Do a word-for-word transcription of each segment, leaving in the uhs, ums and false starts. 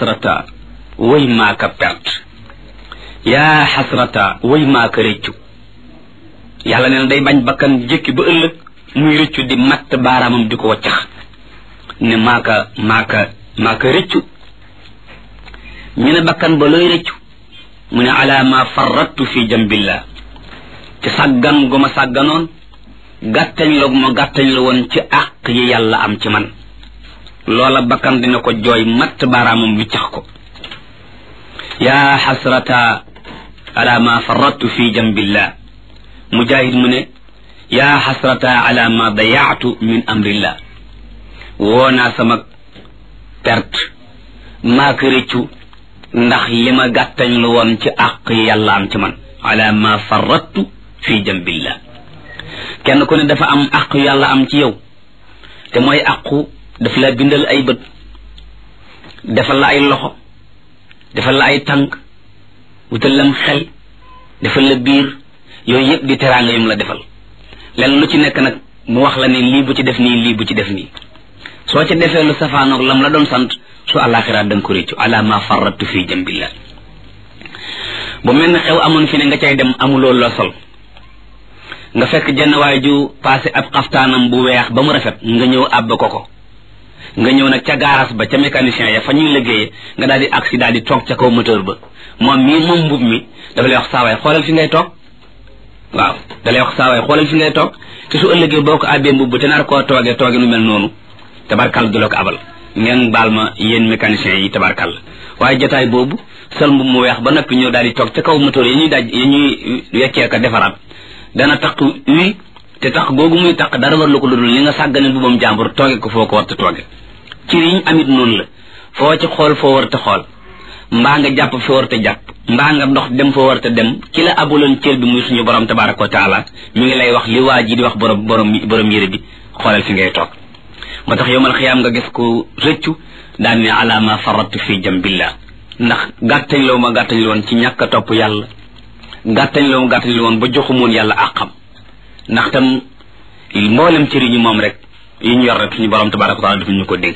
xasrata way maaka perte yaa xasrata way maaka rëccu yàlla nee na day bañ bakkan jékki ba ëllëg muy rëccu di matt baaraamam di ko waccax ne maaka maaka maaka rëccu ñu ne bakkan ba looy rëccu mu ne ala ma farrattu fi jambillah ci sàggan gu ma sàgganoon gàttañ la gu ma gàttañ la woon ci àq yi yàlla am ci man loola bakkan dina ko jooy matt baaraamam wiccax ko yaa xasrata ala ma farrattu fi jambillah mujahid mu ne yaa xasrata ala ma dayaatu min amrillah woonaa sama perte maa ko rëccu ndax li ma gàttañ lu woon ci àq yi yàlla am ci man ala ma farrattu fi jambillah kenn ku ne dafa am àq yu yàlla am ci yow te mooy àqu daf la bindal ay bët defal la ay loxo defal la ay tànk wutal lam xel defal la biir yooyu yëpp di teraanga yum la defal lenn lu ci nekk nag mu wax la ne lii bu ci def nii lii bu ci def nii soo ci defee lu safaanoog lam la doon sant su àllaaxira da nga ko réccu ala ma farrattu fi jambillah bu mel ne xew amoon fi ne nga cay dem amuloo loo sol nga fekk jenn waay ju passé ab xaftaanam bu weex ba mu rafet nga ñëw àbb ko ko nga ñëw nag ca gaaras ba ca mécanicien ya fa ñuy liggéeyee nga daal di agsi daal di toog ca kaw moteur ba moom mii moom mbub mi dafa lay wax saawaay xoolal fi ngay toog waaw da lay wax saawaay xoolal fi ngay toog te su ëllëgee boo ko àbbee mbubb te nar koo toogee tooge nu mel noonu tabarkal du la ko abal ngeen baal ma yéen mécaniciens yi tabarkal waaye jotaay boobu sol mbub mu weex ba noppi ñëw daal di toog ca kaw moteur yi ñuy daj yi ñuy weccee ka defaraat dana tax wi te tax googu muy tax dara war la ko ludul li nga sàggane mbubam jàmbur tooge ko foo ko war te tooge ci riñ amit noonu la foo ci xool foo war te xool mbaa nga jàpp foo war te jàpp mbaa nga dox dem foo war te dem ki la abuloon cër bi muy suñu borom tabaraka wa taala mi ngi lay wax li waa ji di wax borom borom borom yére bi xoolal fi ngay toog moo tax yowmal xiyaam nga gis ko rëccu daan ne ala ma faratu fi jambillah ndax gàttañ law ma gàttañ la woon ci ñàkk a topp yàlla gàttañ law ma gàttañ la woon ba joxumoon yàlla àqam ndax tam mboolem cëri ñu moom rek yi ñu yor rek suñu borom tabaraka wa taala dafa ñu ko dénk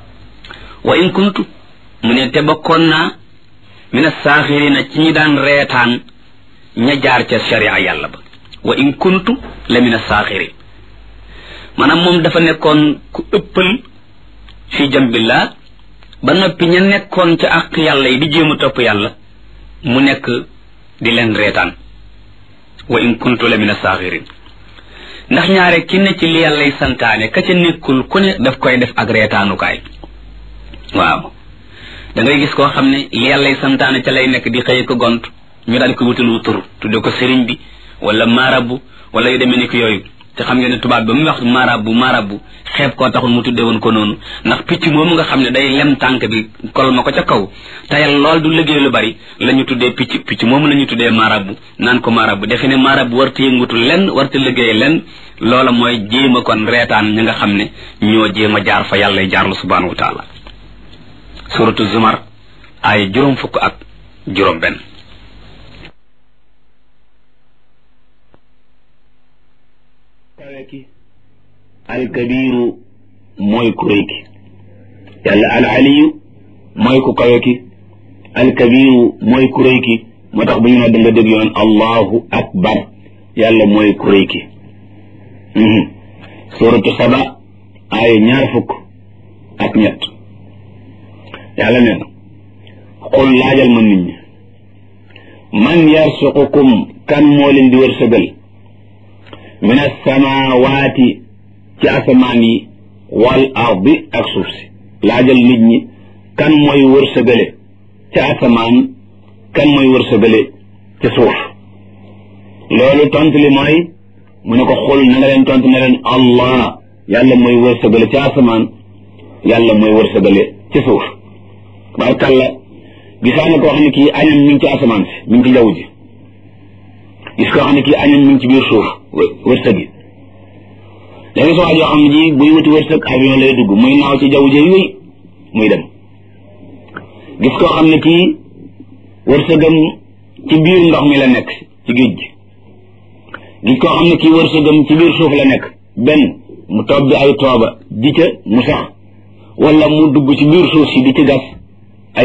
wa in kuntu mu ne te bokkoon naa min as-saaxirina ci ñi daan reetaan ña jaar ca sharia yàlla ba wa in kuntu la min as-saaxirin maanaam moom dafa nekkoon ku ëppal fi jambillah ba noppi ña nekkoon ca àq yàlla yi di jéem a topp yàlla mu nekk di leen reetaan wa in kuntu la min as-saaxirin ndax ñaare ki ne ci li yàllay santaane ka ca nekkul ku ne daf koy def ak reetaanukaay waaw da ngay gis koo xam ne li yàllay santaane ca lay nekk di xëy ko gont ñu daal ko wutalu tur tudde ko sëriñ bi wala marabu wala yu demee ni ko yooyu te xam ngeen ne tubaab ba muy wax marabu marabu xeeb koo taxul mu tudde woon ko noonu ndax picc moomu nga xam ne day lem tànk bi kol ma ko ca kaw tayal lool du liggéey lu bari la ñu tuddee picc picc moomu la ñu tuddee marabu naan ko marabu defe ne marabu warta yëngutu lenn warta liggéey lenn loola mooy jéem a kon reetaan ñi nga xam ne ñoo jéem a jaar fa yàlla jaarlu subhanahu wa taala suratu zumar ay juróom fukk ak juróom benn ki alkabiru mooy ku rëy ki yàlla al aliyu mooy ku kawe ki alkabiru mooy ku rëy ki moo tax bu ñu ne da nga dégg yoon allahu akbar yàlla mooy ku rëy ki suratu saba ay ñaar fukk ak ñett yàlla nee na xul laajal ma nit ñi man yarsuqukum kan moo leen di wërsëgal min as-samaawaati ci asamaan yi wal ardi ak suuf si laajal nit ñi kan mooy wërsëgale ci asamaan kan mooy wërsëgale ci suuf loolu tontu li mooy mu ne ko xul na nga leen tontu ne leen allah yàlla mooy wërsëgale ci asamaan yàlla mooy wërsëgale ci suuf barkalla gisaane koo xam ne kii añam mi ngi ci asamaan si mi ngi ci jaww ji gis koo xam ne kii añam mi ngi ci biir suuf wërsëg yi léegi soo joo xam ne ji buy wuti wërsëg avion lay dugg muy naaw ci jaww ji yooyu muy dem gis koo xam ne kii wërsëgam ci biir ndox mi la nekk ci géej gi gis koo xam ne kii wërsëgam ci biir suuf la nekk benn mu toog bi ay tooba di ca mu sax wala mu dugg ci biir suuf si di ci gas